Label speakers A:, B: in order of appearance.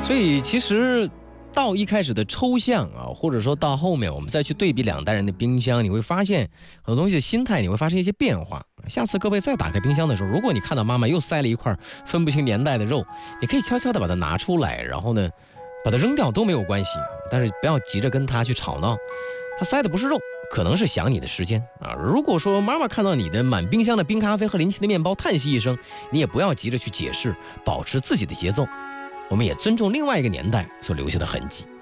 A: 所以其实到一开始的抽象啊，或者说到后面我们再去对比两代人的冰箱，你会发现很多东西的心态，你会发生一些变化。下次各位再打开冰箱的时候，如果你看到妈妈又塞了一块分不清年代的肉，你可以悄悄地把它拿出来，然后呢把它扔掉都没有关系，但是不要急着跟他去吵闹。他塞的不是肉，可能是想你的时间啊。如果说妈妈看到你的满冰箱的冰咖啡和临期的面包，叹息一声，你也不要急着去解释，保持自己的节奏。我们也尊重另外一个年代所留下的痕迹。